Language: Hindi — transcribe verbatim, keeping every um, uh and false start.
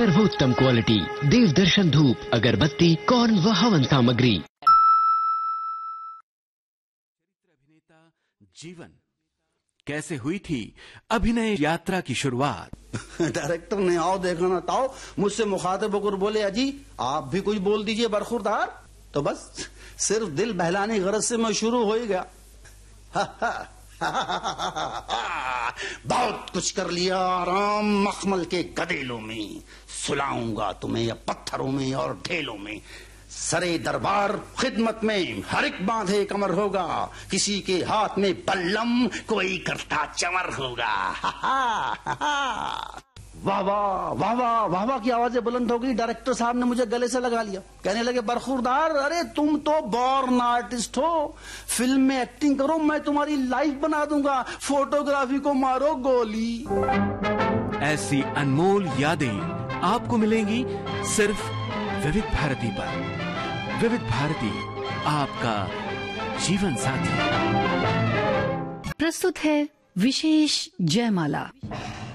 सर्वोत्तम क्वालिटी देवदर्शन धूप, अगरबत्ती, कॉर्न व हवन सामग्री। अभिनेता जीवन कैसे हुई थी अभिनय यात्रा की शुरुआत? डायरेक्टर ने आओ देखो ना ताओ मुझसे मुखातिब होकर बोले, अजी आप भी कुछ बोल दीजिए बरखुरदार। तो बस सिर्फ दिल बहलाने की गरज से मैं शुरू हो ही गया। बहुत कुछ कर लिया आराम मखमल के गदेलों में, सुलाऊंगा तुम्हें पत्थरों में और ढेलों में। सरे दरबार खिदमत में हर एक बांधे कमर होगा, किसी के हाथ में बल्लम कोई करता चमर होगा। वाह वाह वाह वाह वाह वाह की आवाजें बुलंद हो गई। डायरेक्टर साहब ने मुझे गले से लगा लिया, कहने लगे बरखुरदार अरे तुम तो बॉर्न आर्टिस्ट हो, फिल्म में एक्टिंग करो, मैं तुम्हारी लाइफ बना दूंगा, फोटोग्राफी को मारो गोली। ऐसी अनमोल यादें आपको मिलेंगी सिर्फ विविध भारती पर। विविध भारती आपका जीवन साथी। प्रस्तुत है विशेष जयमाला।